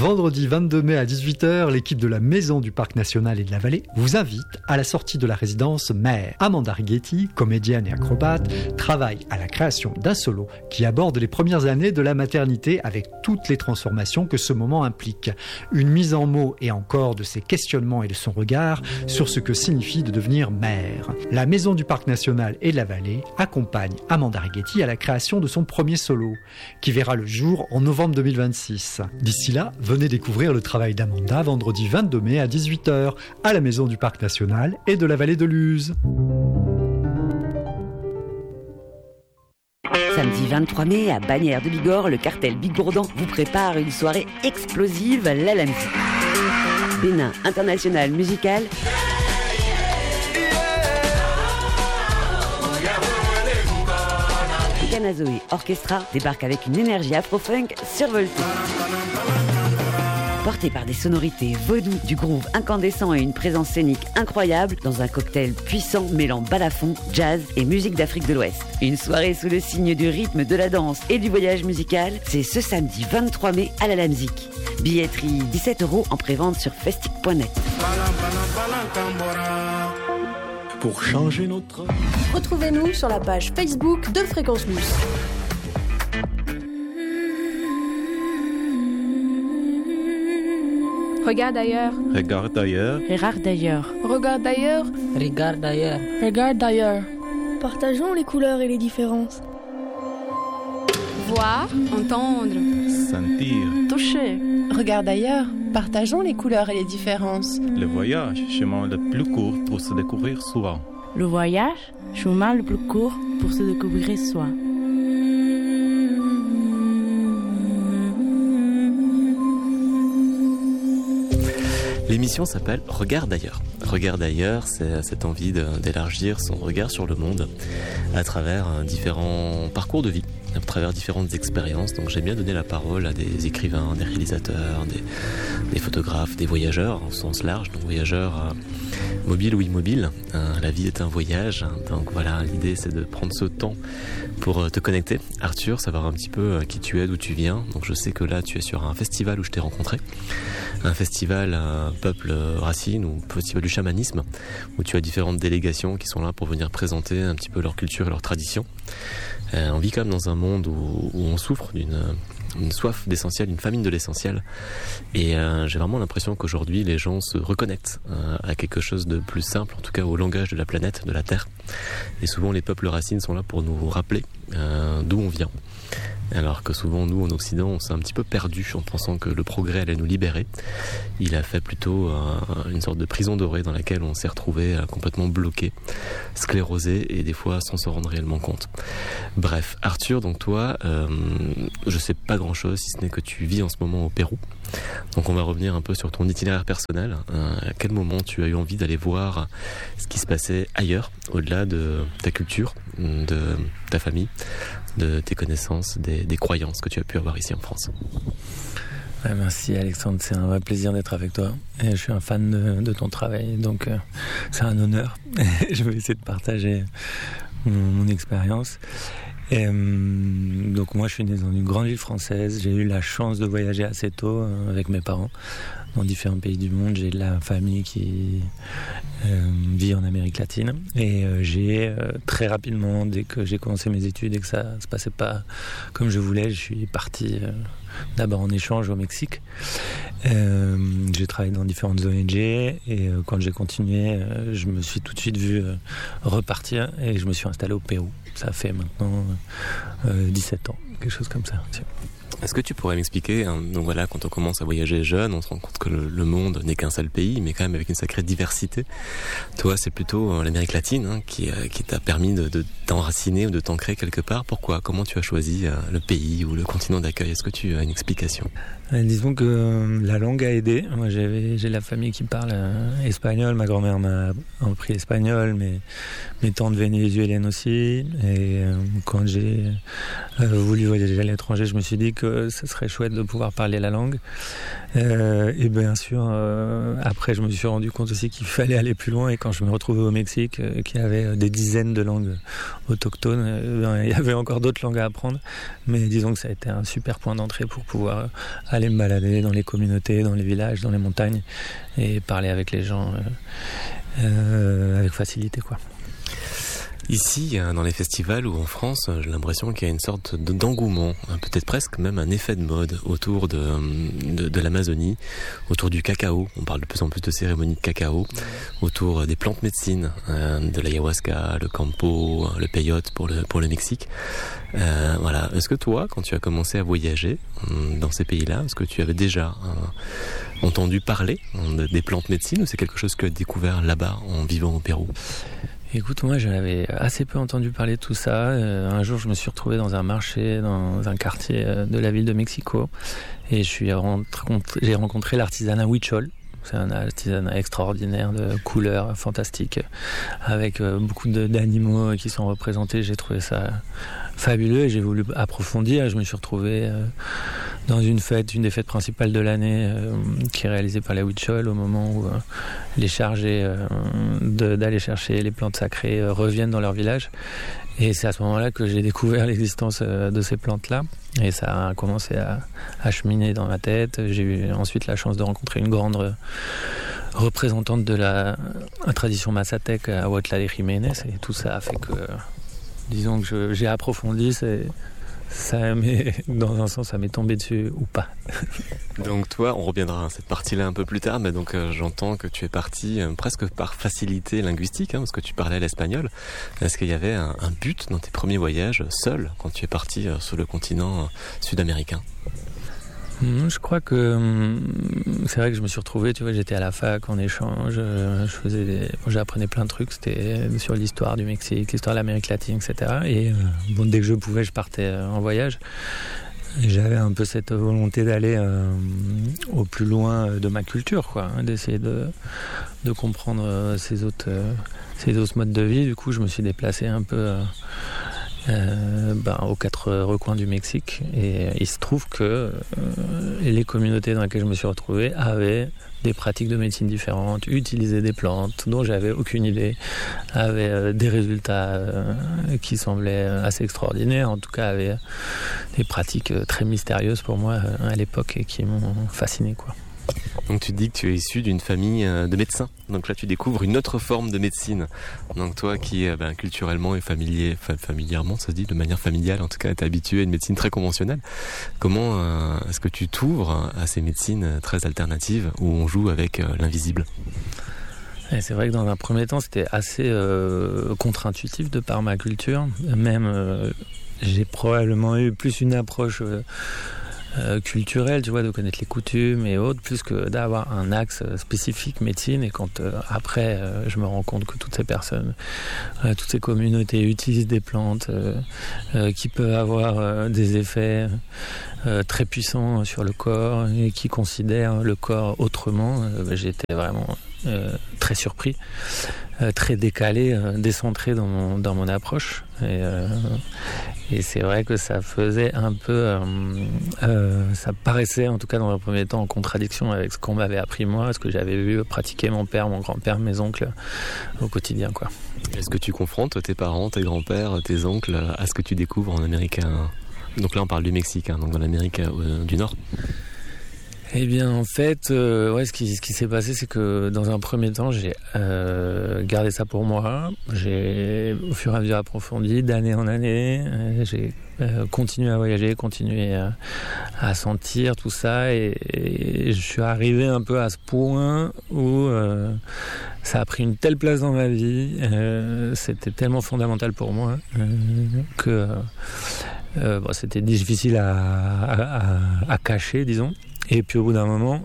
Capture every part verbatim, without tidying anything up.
Vendredi vingt-deux mai à dix-huit heures, l'équipe de la Maison du Parc National et de la Vallée vous invite à la sortie de la résidence Mère. Amanda Righetti, comédienne et acrobate, travaille à la création d'un solo qui aborde les premières années de la maternité avec toutes les transformations que ce moment implique. Une mise en mots et encore de ses questionnements et de son regard sur ce que signifie de devenir mère. La Maison du Parc National et de la Vallée accompagne Amanda Righetti à la création de son premier solo, qui verra le jour en novembre deux mille vingt-six. D'ici là, venez découvrir le travail d'Amanda vendredi vingt-deux mai à dix-huit heures à la Maison du Parc National et de la Vallée de Luz. Samedi vingt-trois mai, à Bagnères de Bigorre, le cartel Bigourdan vous prépare une soirée explosive à la Lamzie. Bénin International Musical, Canazoe Orchestra débarque avec une énergie afro-funk survoltée. Porté par des sonorités vaudou, du groove incandescent et une présence scénique incroyable dans un cocktail puissant mêlant balafon, jazz et musique d'Afrique de l'Ouest. Une soirée sous le signe du rythme, de la danse et du voyage musical, c'est ce samedi vingt-trois mai à la Lamzie. Billetterie dix-sept euros en prévente sur festic point net. Pour changer notre... Retrouvez-nous sur la page Facebook de Fréquence Plus. Regarde ailleurs. Regarde ailleurs. Regarde ailleurs. Regarde ailleurs. Regarde ailleurs. Regarde ailleurs. Partageons les couleurs et les différences. Voir, entendre, Sentir. Toucher. Regarde ailleurs. Partageons les couleurs et les différences. Le voyage, chemin le plus court pour se découvrir soi. Le voyage, chemin le plus court pour se découvrir soi. L'émission s'appelle Regarde ailleurs. Regarde ailleurs, c'est cette envie de, d'élargir son regard sur le monde à travers différents parcours de vie, à travers différentes expériences. Donc j'aime bien donner la parole à des écrivains, des réalisateurs, des, des photographes, des voyageurs au sens large, donc voyageurs euh, mobiles ou immobiles. Euh, la vie est un voyage, hein, donc voilà, l'idée c'est de prendre ce temps pour te connecter. Arthur, savoir un petit peu qui tu es, d'où tu viens. Donc je sais que là tu es sur un festival où je t'ai rencontré, un festival euh, Peuple Racine ou Festival du chamanisme, où tu as différentes délégations qui sont là pour venir présenter un petit peu leur culture et leur tradition. Euh, on vit quand même dans un monde où, où on souffre d'une une soif d'essentiel, une famine de l'essentiel. Et euh, j'ai vraiment l'impression qu'aujourd'hui, les gens se reconnectent euh, à quelque chose de plus simple, en tout cas au langage de la planète, de la Terre. Et souvent, les peuples racines sont là pour nous rappeler euh, d'où on vient. Alors que souvent, nous, en Occident, on s'est un petit peu perdu en pensant que le progrès allait nous libérer. Il a fait plutôt euh, une sorte de prison dorée dans laquelle on s'est retrouvé euh, complètement bloqué, sclérosé et des fois sans s'en rendre réellement compte. Bref, Arthur, donc toi, euh, je sais pas grand-chose si ce n'est que tu vis en ce moment au Pérou. Donc on va revenir un peu sur ton itinéraire personnel. Euh, à quel moment tu as eu envie d'aller voir ce qui se passait ailleurs, au-delà de ta culture, de ta famille, de tes connaissances, des, des croyances que tu as pu avoir ici en France? Ouais, merci Alexandre, c'est un vrai plaisir d'être avec toi. Et je suis un fan de, de ton travail, donc euh, c'est un honneur. Je vais essayer de partager mon, mon expérience. Et, euh, donc moi je suis né dans une grande ville française, j'ai eu la chance de voyager assez tôt euh, avec mes parents dans différents pays du monde. J'ai de la famille qui euh, vit en Amérique latine et euh, j'ai euh, très rapidement, dès que j'ai commencé mes études et que ça se passait pas comme je voulais, je suis parti euh, d'abord en échange au Mexique. Euh, j'ai travaillé dans différentes O N G et euh, quand j'ai continué, euh, je me suis tout de suite vu euh, repartir et je me suis installé au Pérou. Ça fait maintenant euh, dix-sept ans, quelque chose comme ça. Tiens. Est-ce que tu pourrais m'expliquer, hein, donc voilà, quand on commence à voyager jeune, on se rend compte que le, le monde n'est qu'un seul pays, mais quand même avec une sacrée diversité. Toi, c'est plutôt euh, l'Amérique latine hein, qui, euh, qui t'a permis de, de t'enraciner ou de t'ancrer quelque part. Pourquoi? Comment tu as choisi euh, le pays ou le continent d'accueil? Est-ce que tu as une explication? euh, Disons que euh, la langue a aidé. Moi, j'avais, j'ai la famille qui parle euh, espagnol. Ma grand-mère m'a appris l'espagnol, mais mes tantes vénézuéliennes aussi. Et euh, quand j'ai euh, voulu voyager à l'étranger, je me suis dit que que ce serait chouette de pouvoir parler la langue. Euh, et bien sûr, euh, après, je me suis rendu compte aussi qu'il fallait aller plus loin. Et quand je me retrouvais au Mexique, euh, qu'il y avait des dizaines de langues autochtones, euh, ben, il y avait encore d'autres langues à apprendre. Mais disons que ça a été un super point d'entrée pour pouvoir aller me balader dans les communautés, dans les villages, dans les montagnes et parler avec les gens euh, euh, avec facilité, quoi. Ici, dans les festivals ou en France, j'ai l'impression qu'il y a une sorte d'engouement, peut-être presque même un effet de mode autour de, de, de l'Amazonie, autour du cacao. On parle de plus en plus de cérémonies de cacao, autour des plantes médecines, de l'ayahuasca, le campo, le peyote pour le, pour le Mexique. Euh, voilà. Est-ce que toi, quand tu as commencé à voyager dans ces pays-là, est-ce que tu avais déjà euh, entendu parler des plantes médecines ou c'est quelque chose que tu as découvert là-bas en vivant au Pérou ? Écoute, moi j'avais assez peu entendu parler de tout ça. Euh, un jour je me suis retrouvé dans un marché, dans un quartier de la ville de Mexico et je suis rencontré, j'ai rencontré l'artisanat Huichol. C'est un artisanat extraordinaire de couleurs fantastiques avec beaucoup de, d'animaux qui sont représentés. J'ai trouvé ça fabuleux et j'ai voulu approfondir. Je me suis retrouvé dans une fête, une des fêtes principales de l'année qui est réalisée par la Huichol au moment où les chargés de, d'aller chercher les plantes sacrées reviennent dans leur village. Et c'est à ce moment-là que j'ai découvert l'existence de ces plantes-là. Et ça a commencé à, à cheminer dans ma tête. J'ai eu ensuite la chance de rencontrer une grande représentante de la, la tradition mazatèque à Huautla de Jiménez. Et tout ça a fait que, disons que je, j'ai approfondi. C'est, ça m'est, dans un sens, ça m'est tombé dessus ou pas. Donc toi, on reviendra à cette partie-là un peu plus tard, mais donc euh, j'entends que tu es parti euh, presque par facilité linguistique, hein, parce que tu parlais l'espagnol. Est-ce qu'il y avait un, un but dans tes premiers voyages, seul, quand tu es parti euh, sur le continent euh, sud-américain ? Je crois que c'est vrai que je me suis retrouvé, tu vois, j'étais à la fac en échange, je faisais des, j'apprenais plein de trucs, c'était sur l'histoire du Mexique, l'histoire de l'Amérique latine, et cetera. Et bon, dès que je pouvais, je partais en voyage. Et j'avais un peu cette volonté d'aller euh, au plus loin de ma culture, quoi, hein, d'essayer de, de comprendre ces autres, euh, ces autres modes de vie. Du coup, je me suis déplacé un peu euh, Euh, ben, aux quatre recoins du Mexique et il se trouve que euh, les communautés dans lesquelles je me suis retrouvé avaient des pratiques de médecine différentes, utilisaient des plantes dont j'avais aucune idée, avaient euh, des résultats euh, qui semblaient assez extraordinaires, en tout cas avaient des pratiques très mystérieuses pour moi euh, à l'époque et qui m'ont fasciné, quoi. Donc tu dis que tu es issu d'une famille de médecins. Donc là tu découvres une autre forme de médecine. Donc toi qui ben, culturellement et familier, familièrement, ça se dit de manière familiale en tout cas, est habitué à une médecine très conventionnelle. Comment euh, est-ce que tu t'ouvres à ces médecines très alternatives où on joue avec euh, l'invisible ? Et c'est vrai que dans un premier temps c'était assez euh, contre-intuitif de par ma culture. Même euh, j'ai probablement eu plus une approche... Euh, Euh, culturel, tu vois, de connaître les coutumes et autres, plus que d'avoir un axe spécifique médecine. Et quand euh, après euh, je me rends compte que toutes ces personnes, euh, toutes ces communautés utilisent des plantes euh, euh, qui peuvent avoir euh, des effets euh, très puissants sur le corps et qui considèrent le corps autrement, euh, j'étais vraiment euh, très surpris, euh, très décalé, euh, décentré dans mon, dans mon approche. Et, euh, et c'est vrai que ça faisait un peu euh, euh, ça paraissait en tout cas dans le premier temps en contradiction avec ce qu'on m'avait appris moi, ce que j'avais vu pratiquer mon père, mon grand-père, mes oncles au quotidien, quoi. Est-ce que tu confrontes tes parents, tes grands-pères, tes oncles à ce que tu découvres en Amérique, donc là on parle du Mexique, hein, donc dans l'Amérique euh, du Nord? Eh bien, en fait, euh, ouais, ce qui, ce qui s'est passé, c'est que dans un premier temps, j'ai euh, gardé ça pour moi. J'ai, au fur et à mesure, approfondi d'année en année. Euh, j'ai euh, continué à voyager, continué à, à sentir tout ça, et, et je suis arrivé un peu à ce point où euh, ça a pris une telle place dans ma vie, euh, c'était tellement fondamental pour moi euh, que euh, bon, c'était difficile à, à, à, à cacher, disons. Et puis au bout d'un moment,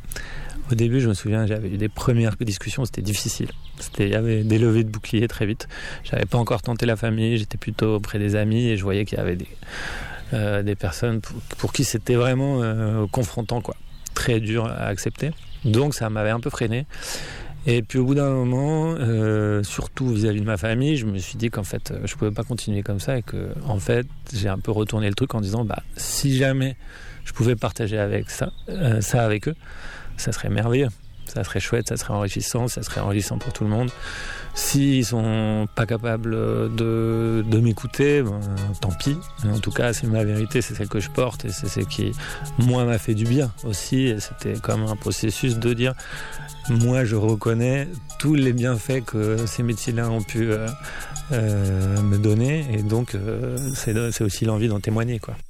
au début, je me souviens, j'avais eu des premières discussions, c'était difficile. C'était, il y avait des levées de boucliers très vite. J'avais pas encore tenté la famille, j'étais plutôt auprès des amis et je voyais qu'il y avait des, euh, des personnes pour, pour qui c'était vraiment euh, confrontant, quoi. Très dur à accepter. Donc ça m'avait un peu freiné. Et puis au bout d'un moment, euh, surtout vis-à-vis de ma famille, je me suis dit qu'en fait, je pouvais pas continuer comme ça et que, en fait, j'ai un peu retourné le truc en disant, bah, si jamais je pouvais partager avec ça, euh, ça avec eux, ça serait merveilleux. Ça serait chouette, ça serait enrichissant, ça serait enrichissant pour tout le monde. S'ils sont pas capables de, de m'écouter, ben, tant pis. En tout cas, c'est ma vérité, c'est celle que je porte et c'est celle qui, moi, m'a fait du bien aussi. Et c'était comme un processus de dire, moi, je reconnais tous les bienfaits que ces métiers-là ont pu euh, euh, me donner. Et donc, euh, c'est, c'est aussi l'envie d'en témoigner, quoi.